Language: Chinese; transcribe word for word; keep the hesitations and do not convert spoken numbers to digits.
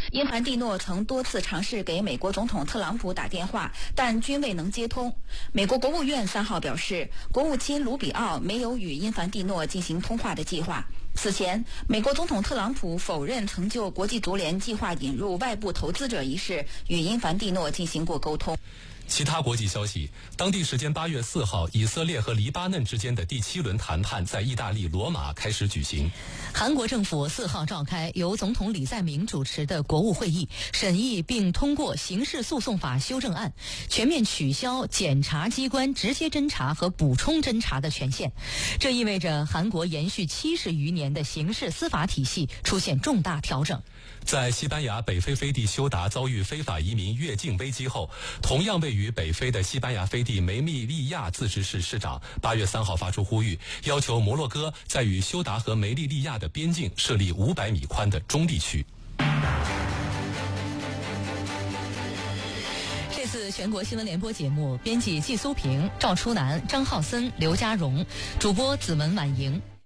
因凡蒂诺曾多次尝试给美国总统特朗普打电话，但均未能接通。美国国务院三号表示，国务卿卢比奥没有与因凡蒂诺进行通话的计划。此前，美国总统特朗普否认曾就国际足联计划引入外部投资者一事与因凡蒂诺进行过沟通。 其他国际消息，当地时间八月四号，以色列和黎巴嫩之间的第七轮谈判在意大利罗马开始举行。 韩国政府四号召开由总统李在明主持的国务会议，审议并通过刑事诉讼法修正案，全面取消检察机关直接侦查和补充侦查的权限。这意味着韩国延续七十余年的刑事司法体系出现重大调整。 在西班牙北非飞地休达遭遇非法移民越境危机后，同样位于北非的西班牙飞地梅利利亚自治市市长八月三号发出呼吁，要求摩洛哥在与休达和梅利利亚的边境设立五百米宽的中立区。 这次全国新闻联播节目编辑季苏平、赵初南、张浩森、刘家荣，主播子文婉莹。